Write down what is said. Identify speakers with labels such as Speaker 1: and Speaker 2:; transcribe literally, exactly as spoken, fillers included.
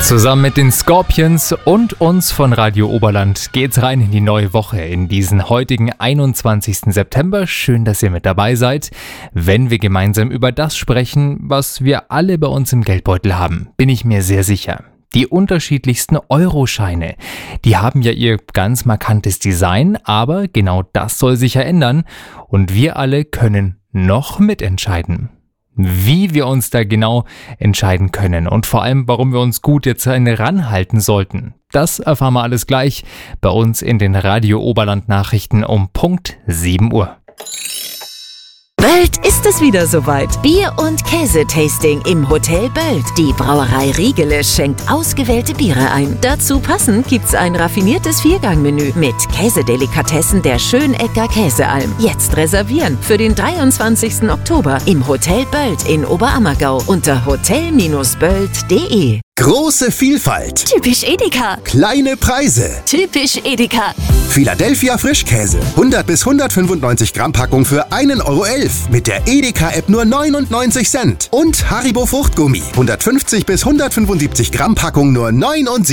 Speaker 1: Zusammen mit den Scorpions und uns von Radio Oberland geht's rein in die neue Woche, in diesen heutigen einundzwanzigsten September. Schön, dass ihr mit dabei seid, wenn wir gemeinsam über das sprechen, was wir alle bei uns im Geldbeutel haben, bin ich mir sehr sicher. Die unterschiedlichsten Euroscheine, die haben ja ihr ganz markantes Design, aber genau das soll sich ja ändern und wir alle können noch mitentscheiden. Wie wir uns da genau entscheiden können und vor allem, warum wir uns gut jetzt ranhalten sollten, das erfahren wir alles gleich bei uns in den Radio Oberland Nachrichten um Punkt sieben Uhr.
Speaker 2: Bald ist es wieder soweit. Bier- und Käsetasting im Hotel Böld. Die Brauerei Riegele schenkt ausgewählte Biere ein. Dazu passend gibt's ein raffiniertes Viergangmenü mit Käsedelikatessen der Schönecker Käsealm. Jetzt reservieren für den dreiundzwanzigsten Oktober im Hotel Böld in Oberammergau unter hotel Bindestrich böld punkt de.
Speaker 3: Große Vielfalt.
Speaker 4: Typisch Edeka.
Speaker 3: Kleine Preise.
Speaker 4: Typisch Edeka.
Speaker 3: Philadelphia Frischkäse. hundert bis hundertfünfundneunzig Gramm Packung für einen Euro elf. Mit der Edeka-App nur neunundneunzig Cent. Und Haribo Fruchtgummi. hundertfünfzig bis hundertfünfundsiebzig Gramm Packung nur neunundsiebzig